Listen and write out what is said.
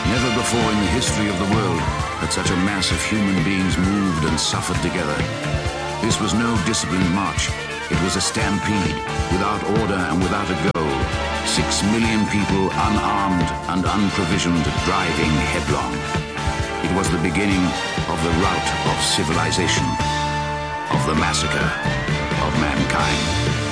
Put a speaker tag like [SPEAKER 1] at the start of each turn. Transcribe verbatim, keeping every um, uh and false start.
[SPEAKER 1] Never before in the history of the world had such a mass of human beings moved and suffered together. This was no disciplined march. It was a stampede, without order and without a goal. Six million people unarmed and unprovisioned, driving headlong. It was the beginning of the rout of civilization, of the massacre of mankind.